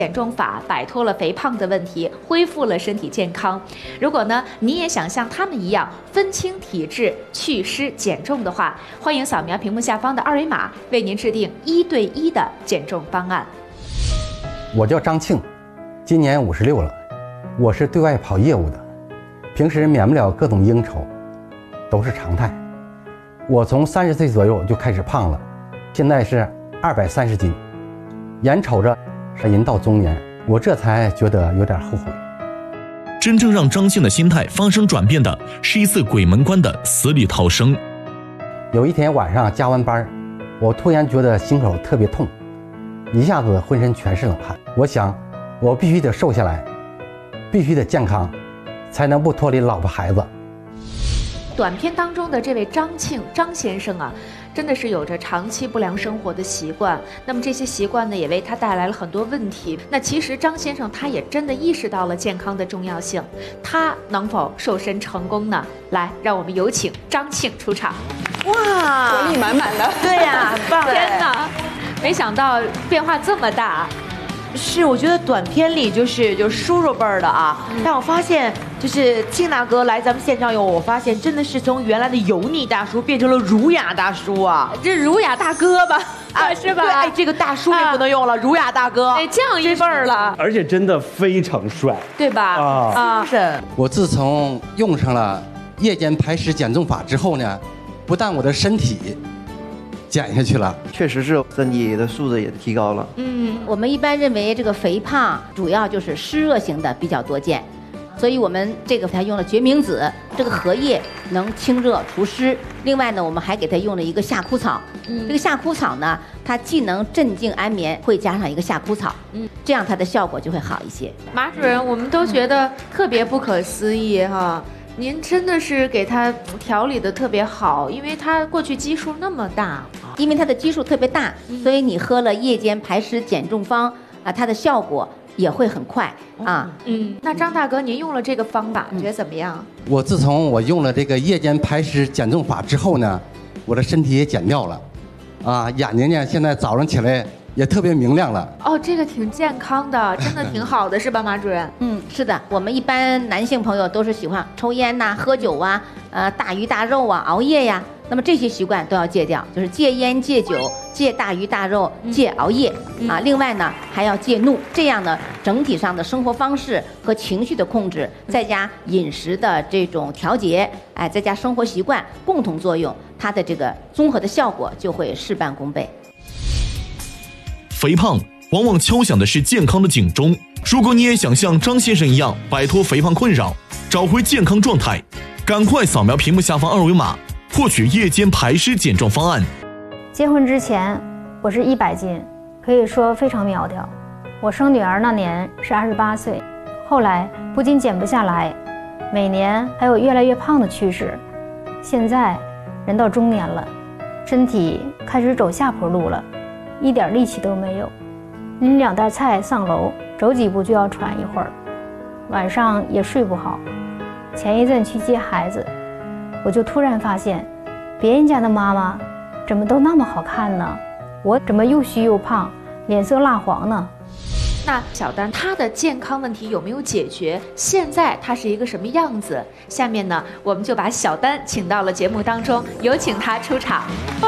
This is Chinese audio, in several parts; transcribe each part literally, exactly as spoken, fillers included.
减重法摆脱了肥胖的问题，恢复了身体健康。如果呢你也想像他们一样分清体质、祛湿减重的话，欢迎扫描屏幕下方的二维码，为您制定一对一的减重方案。 我叫张庆，今年五十六了，我是对外跑业务的，平时免不了各种应酬，都是常态。我从三十岁左右就开始胖了，现在是二百三十斤，眼瞅着人到中年，我这才觉得有点后悔。 真正让张庆的心态发生转变的是一次鬼门关的死里逃生。 有一天晚上加完班，我突然觉得心口特别痛，一下子浑身全是冷汗。我想我必须得瘦下来，必须得健康，才能不拖累老婆孩子。 短片当中的这位张庆张先生啊，真的是有着长期不良生活的习惯，那么这些习惯呢也为他带来了很多问题。那其实张先生他也真的意识到了健康的重要性，他能否瘦身成功呢？来，让我们有请张庆出场。 哇，活力满满的， 对呀、啊，很棒！ 天哪，没想到变化这么大。 是，我觉得短片里就是就是叔叔辈儿的啊，嗯、但我发现就是庆大哥来咱们现场以后，我发现真的是从原来的油腻大叔变成了儒雅大叔啊， 这儒雅大哥吧，啊是吧？ 对，哎，这个大叔也不能用了，啊、儒雅大哥， 哎，这样一辈儿了， 而且真的非常帅， 对吧？ 啊啊，是。 我自从用上了夜间排湿减重法之后呢，不但我的身体减下去了， 确实是身体的素质也提高了。 嗯，我们一般认为这个肥胖主要就是湿热型的比较多见，所以我们这个它用了决明子，这个荷叶能清热除湿。另外呢，我们还给它用了一个夏枯草。嗯，这个夏枯草呢，它既能镇静安眠，会加上一个夏枯草，嗯，这样它的效果就会好一些。 马主任，我们都觉得特别不可思议哈。您真的是给他调理的特别好，因为他过去基数那么大， 因为他的基数特别大， 嗯、 所以你喝了夜间排湿减重方啊，它的效果也会很快啊。 嗯，那张大哥，您用了这个方法，嗯、觉得怎么样？ 我自从我用了这个夜间排湿减重法之后呢，我的身体也减掉了，啊，眼睛呢现在早上起来也特别明亮了。 哦，这个挺健康的，真的挺好的，是吧，马主任？ 嗯，是的，我们一般男性朋友都是喜欢抽烟呐、喝酒啊、呃大鱼大肉啊、熬夜呀，那么这些习惯都要戒掉，就是戒烟、戒酒、戒大鱼大肉、戒熬夜、嗯、啊。另外呢，还要戒怒，这样呢，整体上的生活方式和情绪的控制，再加饮食的这种调节，哎，再加生活习惯共同作用，它的这个综合的效果就会事半功倍。 肥胖往往敲响的是健康的警钟。如果你也想像张先生一样摆脱肥胖困扰，找回健康状态，赶快扫描屏幕下方二维码，获取夜间排湿减重方案。 结婚之前我是一百斤，可以说非常苗条。我生女儿那年是二十八岁，后来不仅减不下来，每年还有越来越胖的趋势。现在人到中年了，身体开始走下坡路了，一点力气都没有，拎两袋菜上楼，走几步就要喘一会儿，晚上也睡不好。前一阵去接孩子，我就突然发现，别人家的妈妈怎么都那么好看呢？我怎么又虚又胖，脸色蜡黄呢？ 那小丹她的健康问题有没有解决？现在她是一个什么样子？下面呢，我们就把小丹请到了节目当中，有请她出场。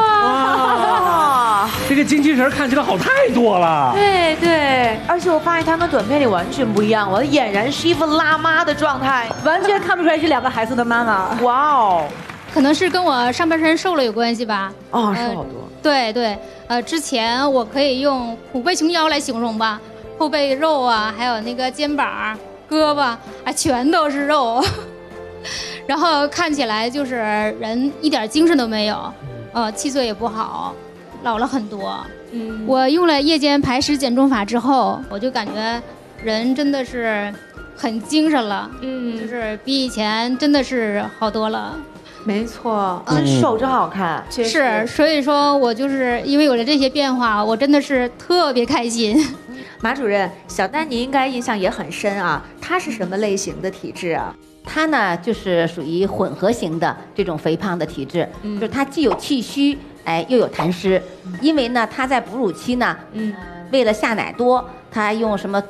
哇，这个精气神看起来好太多了。 对对，而且我发现他跟短片里完全不一样，我俨然是一副辣妈的状态，完全看不出来是两个孩子的妈妈。哇哦， 可能是跟我上半身瘦了有关系吧。 哦，瘦好多。 呃、对对，呃，之前我可以用虎背熊腰来形容吧。后背肉啊，还有那个肩膀、胳膊啊，全都是肉，然后看起来就是人一点精神都没有，呃，气色也不好，老了很多。嗯，我用了夜间排湿减重法之后，我就感觉人真的是很精神了，嗯，就是比以前真的是好多了。 没错，很瘦真好看， 嗯、是，所以说我就是因为有了这些变化，我真的是特别开心。 马主任，小丹你应该印象也很深啊，她是什么类型的体质啊？ 她呢就是属于混合型的这种肥胖的体质，嗯、就是她既有气虚，哎又有痰湿，嗯、因为呢她在哺乳期呢，嗯，为了下奶多，她用什么